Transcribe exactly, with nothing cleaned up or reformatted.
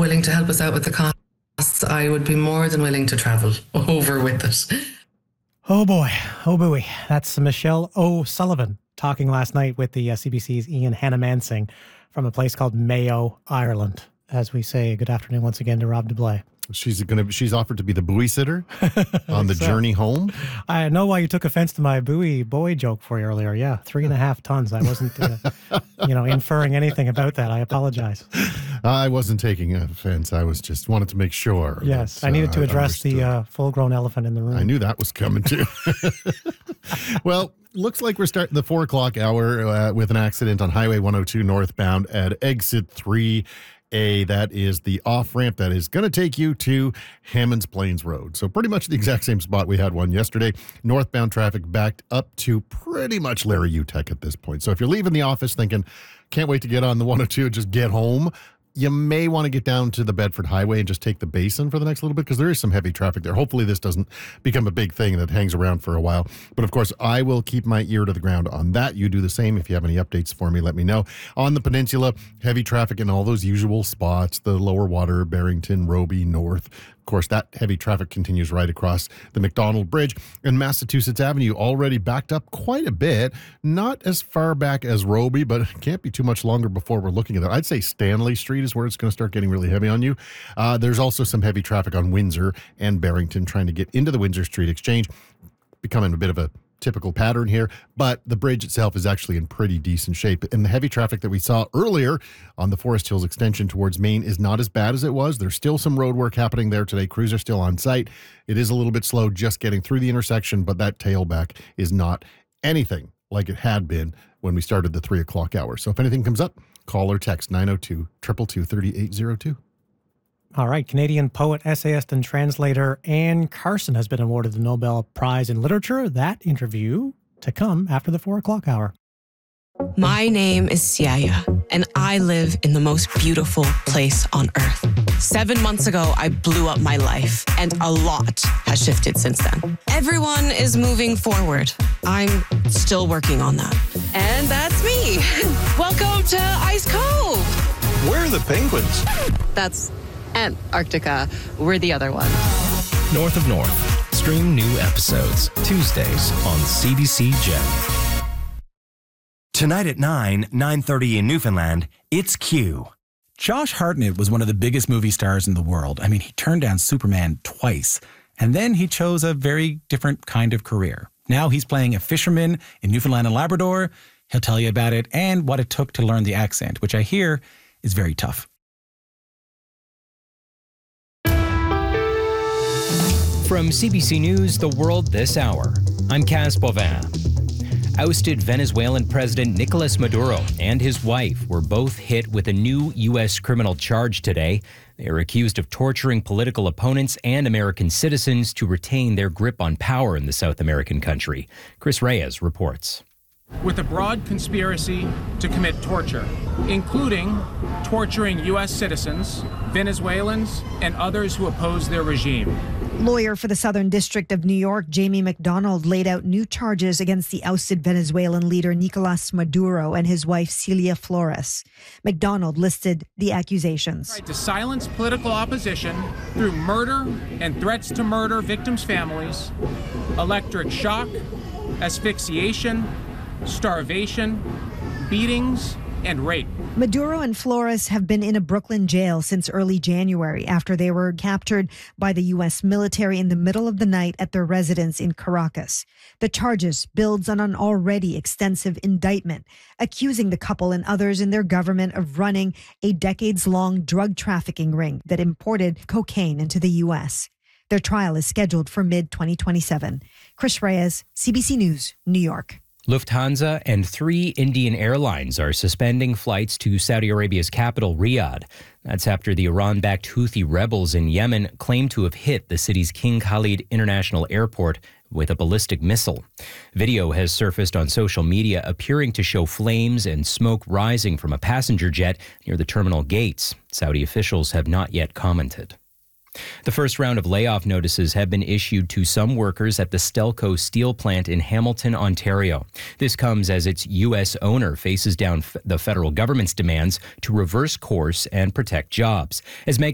willing to help us out with the costs, I would be more than willing to travel over with it. Oh boy, oh boy. That's Michelle O'Sullivan talking last night with the uh, C B C's Ian Hannah-Mansing from a place called Mayo, Ireland. As we say, good afternoon once again to Rob Dublay. She's gonna. She's offered to be the buoy sitter on the so, journey home. I know why you took offense to my buoy boy joke for you earlier. Yeah, three and a half tons. I wasn't, uh, you know, inferring anything about that. I apologize. I wasn't taking offense. I was just wanted to make sure. Yes, that, I needed to uh, address the uh, full-grown elephant in the room. I knew that was coming too. Well, looks like we're starting the four o'clock hour uh, with an accident on Highway one oh two northbound at exit three A. That is the off-ramp that is going to take you to Hammonds Plains Road. So pretty much the exact same spot we had one yesterday. Northbound traffic backed up to pretty much Larry Utech at this point. So if you're leaving the office thinking, can't wait to get on the one oh two, just get home, you may want to get down to the Bedford Highway and just take the Basin for the next little bit because there is some heavy traffic there. Hopefully this doesn't become a big thing that hangs around for a while. But of course, I will keep my ear to the ground on that. You do the same. If you have any updates for me, let me know. On the peninsula, heavy traffic in all those usual spots, the Lower Water, Barrington, Roby, North. Of course, that heavy traffic continues right across the McDonald Bridge, and Massachusetts Avenue already backed up quite a bit. Not as far back as Roby, but it can't be too much longer before we're looking at that. I'd say Stanley Street is where it's going to start getting really heavy on you. Uh, there's also some heavy traffic on Windsor and Barrington trying to get into the Windsor Street Exchange, becoming a bit of a typical pattern here, but the bridge itself is actually in pretty decent shape. And the heavy traffic that we saw earlier on the Forest Hills extension towards Maine is not as bad as it was. There's still some road work happening there today. Crews are still on site. It is a little bit slow just getting through the intersection, but that tailback is not anything like it had been when we started the three o'clock hour. So if anything comes up, call or text nine oh two, two two two, three eight oh two. All right. Canadian poet, essayist, and translator Anne Carson has been awarded the Nobel Prize in Literature. That interview to come after the four o'clock hour. My name is Siaya, and I live in the most beautiful place on earth. Seven months ago, I blew up my life, and a lot has shifted since then. Everyone is moving forward. I'm still working on that. And that's me. Welcome to Ice Cove. Where are the penguins? That's Antarctica. We're the other one. North of North. Stream new episodes Tuesdays on C B C Gem. Tonight at nine, nine thirty in Newfoundland, it's Q. Josh Hartnett was one of the biggest movie stars in the world. I mean, he turned down Superman twice, and then he chose a very different kind of career. Now he's playing a fisherman in Newfoundland and Labrador. He'll tell you about it and what it took to learn the accent, which I hear is very tough. From C B C News, The World This Hour, I'm Cas Bovin. Ousted Venezuelan President Nicolas Maduro and his wife were both hit with a new U S criminal charge today. They are accused of torturing political opponents and American citizens to retain their grip on power in the South American country. Chris Reyes reports. With a broad conspiracy to commit torture, including torturing U S citizens, Venezuelans, and others who oppose their regime. Lawyer for the Southern District of New York, Jamie McDonald, laid out new charges against the ousted Venezuelan leader Nicolas Maduro and his wife Celia Flores. McDonald listed the accusations. Tried to silence political opposition through murder and threats to murder victims' families, electric shock, asphyxiation, starvation, beatings, and rape. Maduro and Flores have been in a Brooklyn jail since early January after they were captured by the U S military in the middle of the night at their residence in Caracas. The charges builds on an already extensive indictment, accusing the couple and others in their government of running a decades-long drug trafficking ring that imported cocaine into the U S. Their trial is scheduled for mid twenty twenty-seven. Chris Reyes, C B C News, New York. Lufthansa and three Indian airlines are suspending flights to Saudi Arabia's capital, Riyadh. That's after the Iran-backed Houthi rebels in Yemen claim to have hit the city's King Khalid International Airport with a ballistic missile. Video has surfaced on social media appearing to show flames and smoke rising from a passenger jet near the terminal gates. Saudi officials have not yet commented. The first round of layoff notices have been issued to some workers at the Stelco steel plant in Hamilton, Ontario. This comes as its U S owner faces down f- the federal government's demands to reverse course and protect jobs. As Megan